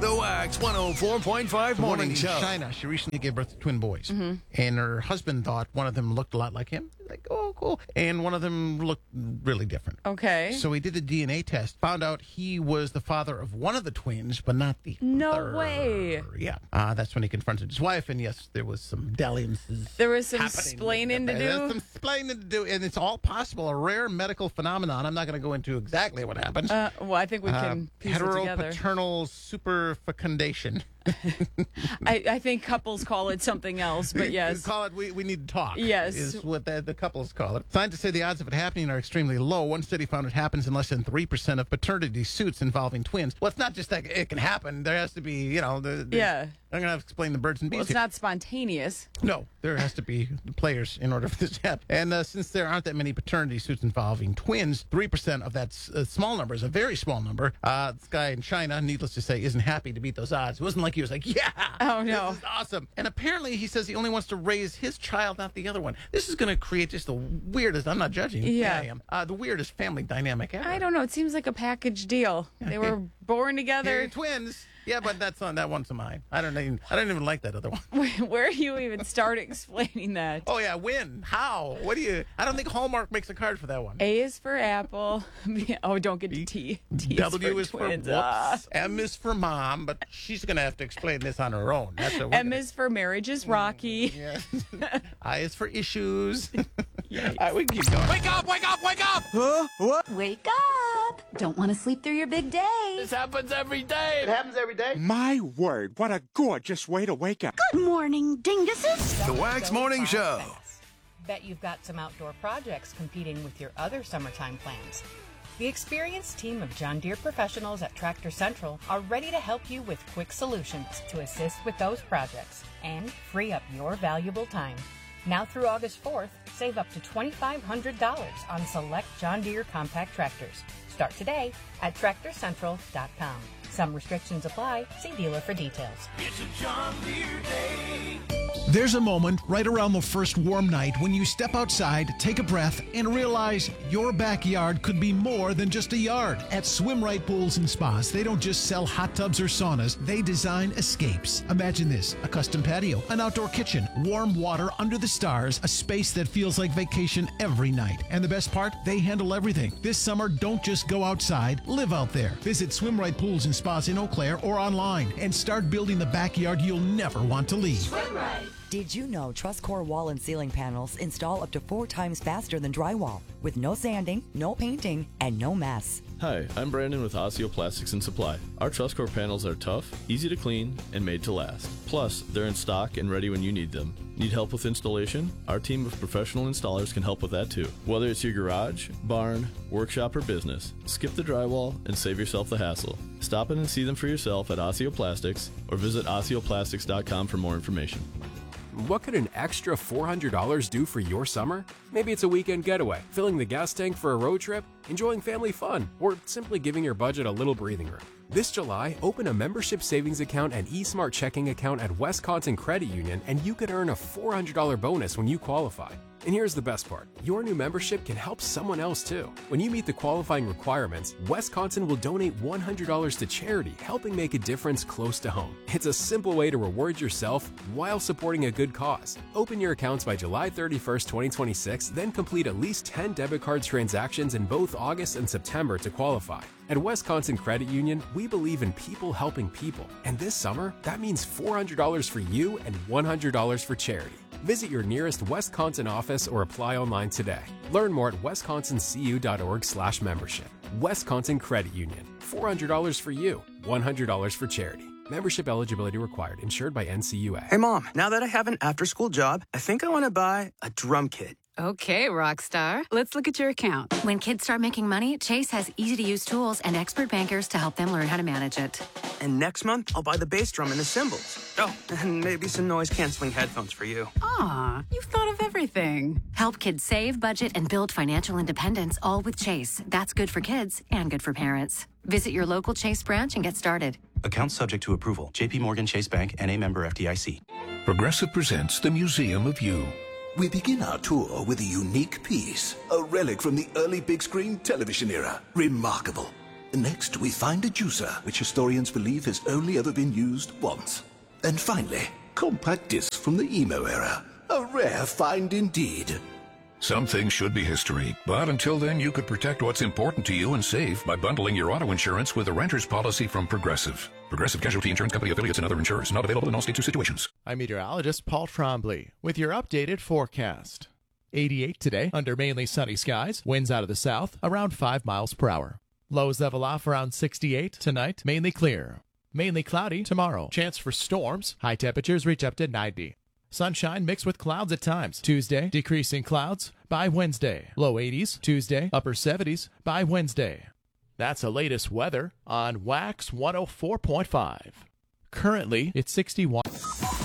The Wax 104.5 Morning In Show. China, she recently gave birth to twin boys. And her husband thought one of them looked a lot like him. Like, oh, cool. And one of them looked really different. Okay. So he did a DNA test, found out he was the father of one of the twins, but not the No other. way. Yeah. That's when he confronted his wife, and yes, there was some dalliances. There was some happening. splaining to There's do. some splaining to do, and it's all possible. A rare medical phenomenon. I'm not going to go into exactly what happens. Well, I think we can piece it together. Heteropaternal superfecundation. I think couples call it something else, but yes. We call it, we need to talk. Yes. Is what the couples call it. Scientists say the odds of it happening are extremely low. One study found it happens in less than 3% of paternity suits involving twins. Well, it's not just that it can happen. There has to be, Yeah. I'm going to have to explain the birds and bees. Well, it's not spontaneous. No, there has to be players in order for this to happen. And since there aren't that many paternity suits involving twins, 3% of that small number is a very small number. This guy in China, needless to say, isn't happy to beat those odds. It wasn't like he was like, yeah, Oh, no. this is awesome. And apparently he says he only wants to raise his child, not the other one. This is going to create just the weirdest, I'm not judging. Yeah. I am. The weirdest family dynamic ever. I don't know. It seems like a package deal. They were born They're together. twins. Yeah, but that's that one's mine. I don't even like that other one. Where do you even start explaining that? Oh yeah, when? How? What do you? I don't think Hallmark makes a card for that one. A is for apple. Oh, don't get to T. T W is is for twins. whoops. M is for mom, but she's going to have to explain this on her own. That's what we're M is for marriage is rocky. Yeah. I is for issues. All right, we can keep going. Wake up, wake up, wake up! Huh? What? Wake up! Don't want to sleep through your big day. This happens every day. It happens every day. My word, what a gorgeous way to wake up. Good morning, dinguses. The Wax Morning Show. Bet you've got some outdoor projects competing with your other summertime plans. The experienced team of John Deere professionals at Tractor Central are ready to help you with quick solutions to assist with those projects and free up your valuable time. Now through August 4th, save up to $2,500 on select John Deere compact tractors. Start today at TractorCentral.com. Some restrictions apply. See dealer for details. It's a John Deere day. There's a moment right around the first warm night when you step outside, take a breath, and realize your backyard could be more than just a yard. At Swim Right Pools and Spas, they don't just sell hot tubs or saunas, they design escapes. Imagine this: a custom patio, an outdoor kitchen, warm water under the stars, a space that feels like vacation every night. And the best part, they handle everything. This summer, don't just go outside, live out there. Visit Swim Right Pools and Spas in Eau Claire or online and start building the backyard you'll never want to leave. Swim right. Did you know TrustCore wall and ceiling panels install up to 4 times faster than drywall with no sanding, no painting, and no mess? Hi, I'm Brandon with Osseo Plastics and Supply. Our TrustCore panels are tough, easy to clean, and made to last. Plus, they're in stock and ready when you need them. Need help with installation? Our team of professional installers can help with that too. Whether it's your garage, barn, workshop, or business, skip the drywall and save yourself the hassle. Stop in and see them for yourself at Osseo Plastics or visit OsseoPlastics.com for more information. What could an extra $400 do for your summer? Maybe it's a weekend getaway, filling the gas tank for a road trip, enjoying family fun, or simply giving your budget a little breathing room. This July, open a membership savings account and eSmart checking account at Wisconsin Credit Union, and you could earn a $400 bonus when you qualify. And here's the best part. Your new membership can help someone else too. When you meet the qualifying requirements, Wisconsin will donate $100 to charity, helping make a difference close to home. It's a simple way to reward yourself while supporting a good cause. Open your accounts by July 31st, 2026, then complete at least 10 debit card transactions in both August and September to qualify. At Wisconsin Credit Union, we believe in people helping people. And this summer, that means $400 for you and $100 for charity. Visit your nearest Wisconsin office or apply online today. Learn more at wisconsincu.org/membership. Wisconsin Credit Union. $400 for you, $100 for charity. Membership eligibility required. Insured by NCUA. Hey, Mom, now that I have an after-school job, I think I want to buy a drum kit. Okay, Rockstar. Let's look at your account. When kids start making money, Chase has easy-to-use tools and expert bankers to help them learn how to manage it. And next month, I'll buy the bass drum and the cymbals. Oh, and maybe some noise-canceling headphones for you. Aw, you've thought of everything. Help kids save, budget, and build financial independence, all with Chase. That's good for kids and good for parents. Visit your local Chase branch and get started. Account subject to approval. J.P. Morgan Chase Bank, N.A. member FDIC. Progressive presents the Museum of You. We begin our tour with a unique piece, a relic from the early big screen television era. Remarkable. Next, we find a juicer, which historians believe has only ever been used once. And finally, compact discs from the emo era. A rare find indeed. Some things should be history, but until then you could protect what's important to you and save by bundling your auto insurance with a renter's policy from Progressive. Progressive Casualty Insurance Company affiliates and other insurers. Not available in all states or situations. I'm meteorologist Paul Trombley with your updated forecast. 88 today under mainly sunny skies. Winds out of the south around 5 miles per hour. Lows level off around 68 tonight. Mainly clear. Mainly cloudy tomorrow. Chance for storms. High temperatures reach up to 90. Sunshine mixed with clouds at times. Tuesday, decreasing clouds by Wednesday. Low 80s Tuesday, upper 70s by Wednesday. That's the latest weather on Wax 104.5. Currently, it's 61.